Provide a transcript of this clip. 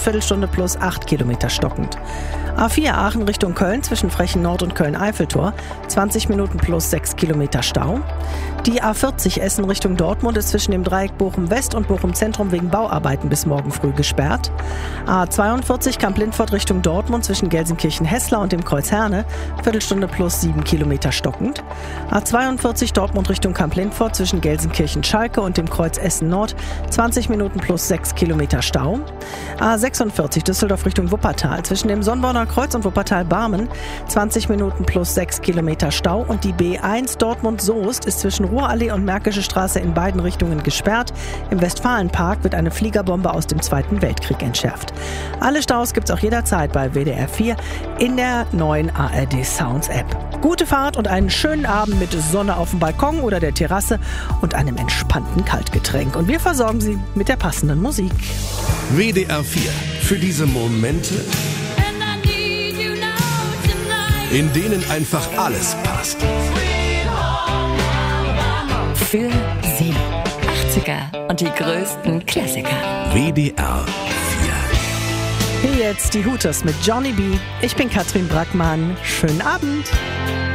Viertelstunde plus 8 Kilometer stockend. A4 Aachen Richtung Köln zwischen Frechen Nord und Köln-Eiffeltor, 20 Minuten plus 6 Kilometer Stau. Die A40 Essen Richtung Dortmund ist zwischen dem Dreieck Bochum West und Bochum Zentrum wegen Bauarbeiten bis morgen früh gesperrt. A42 Kamp-Lindfort Richtung Dortmund zwischen Gelsenkirchen-Hessler und dem Kreuz Herne, Viertelstunde plus 7 Kilometer stockend. A42 Dortmund Richtung Kamp-Lindfort zwischen Gelsenkirchen-Schalke und dem Kreuz Essen Nord, 20 Minuten plus 6 Kilometer Stau. A46 Düsseldorf Richtung Wuppertal zwischen dem Sonnborner Kreuz und Wuppertal-Barmen, 20 Minuten plus 6 Kilometer Stau. Und die B1 Dortmund-Soest ist zwischen Ruhrallee und Märkische Straße in beiden Richtungen gesperrt. Im Westfalenpark wird eine Fliegerbombe aus dem Zweiten Weltkrieg entschärft. Alle Staus gibt's auch jederzeit bei WDR 4 in der neuen ARD Sounds App. Gute Fahrt und einen schönen Abend mit Sonne auf dem Balkon oder der Terrasse und einem entspannten Kaltgetränk. Und wir versorgen Sie mit der passenden Musik. WDR 4. Für diese Momente, in denen einfach alles passt. Für Sie. 80er und die größten Klassiker. WDR 4. Hier jetzt die Hooters mit Johnny B. Ich bin Katrin Brackmann. Schönen Abend.